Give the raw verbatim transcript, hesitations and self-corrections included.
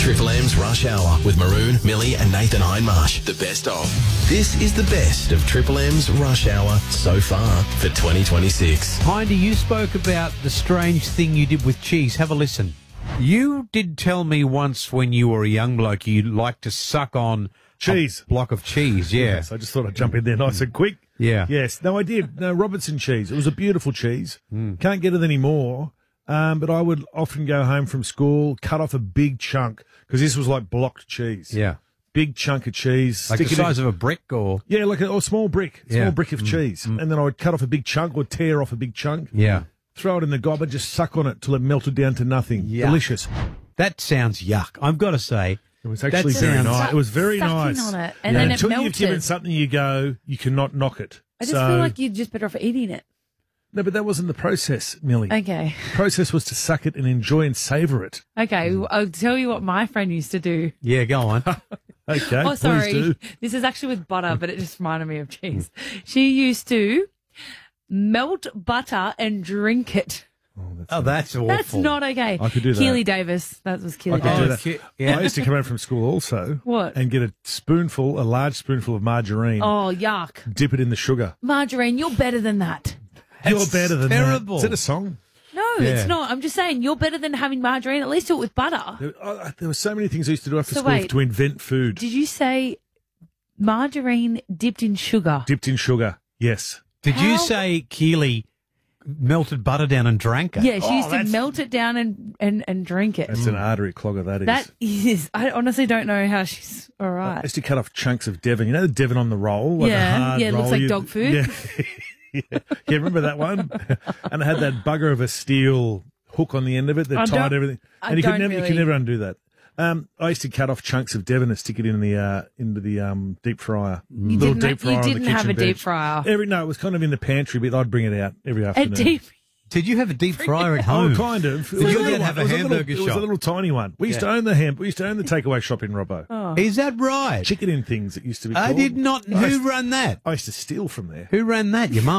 Triple M's Rush Hour with Maroon, Millie and Nathan Hindmarsh. The best of. This is the best of Triple M's Rush Hour so far for twenty twenty-six. Hindy, you spoke about the strange thing you did with cheese. Have a listen. You did tell me once when you were a young bloke you liked to suck on cheese. A block of cheese, yeah. Yes, I just thought I'd jump in there nice and quick. Yeah. Yes. No, I did. No, Robertson cheese. It was a beautiful cheese. Mm. Can't get it anymore. Um, but I would often go home from school, cut off a big chunk, because this was like blocked cheese. Yeah. Big chunk of cheese. Like stick the it size in, of a brick or... Yeah, like a, or a small brick. Small Yeah. brick of Mm. cheese. Mm. And then I would cut off a big chunk or tear off a big chunk. Yeah. Throw it in the gob and just suck on it till it melted down to nothing. Yuck. Delicious. That sounds yuck. I've got to say... It was actually That very sounds- nice. It was very Sucking nice. on it, and Yeah. then it Until you've melted. given something you go, you cannot knock it. I just so, feel like you're just better off eating it. No, but that wasn't the process, Millie. Okay. The process was to suck it and enjoy and savour it. Okay, I'll tell you what my friend used to do. Yeah, go on. Okay, Oh, please sorry. do. This is actually with butter, but it just reminded me of cheese. She used to melt butter and drink it. Oh, that's awful. That's not okay. I could do that. Keely Davis. That was Keely I could do Davis. that. Yeah. I used to come home from school also. What? And get a spoonful, a large spoonful of margarine, Oh, yuck. dip it in the sugar. Margarine, you're better than that. You're That's better than terrible. that. Is that a song? No, Yeah. it's not. I'm just saying you're better than having margarine. At least do it with butter. There, oh, there were so many things I used to do after So school wait. to invent food. Did you say margarine dipped in sugar? Dipped in sugar, yes. Did you How- say Keely melted butter down and drank it? Yeah, she Oh, used to that's- melt it down and, and, and drink it. That's an artery clogger, that is. That is, I honestly don't know how she's all I right. used to cut off chunks of Devon. You know the Devon on the roll? Like Yeah, a hard yeah, it looks roll like you- dog food. Yeah. yeah. yeah, remember that one? And it had that bugger of a steel hook on the end of it that I tied don't- everything. I And you could don't never you really- could never undo that. Um, I used to cut off chunks of Devon and stick it in the uh, into the um, deep fryer. You Little didn't, deep fryer you on the didn't have kitchen a deep bench. fryer. Every no, it was kind of in the pantry, but I'd bring it out every A afternoon. deep. Did you have a deep fryer at home? Oh, kind of. It Did was your a dad little have one. a It was hamburger little, It was shop? a little tiny one. We used Yeah. to own the ham. We used to own the takeaway shop in Robbo. Oh. Is that right? Chicken in things it used to be I called. did not. I used, Who ran that? I used to steal from there. Who ran that? Your mum?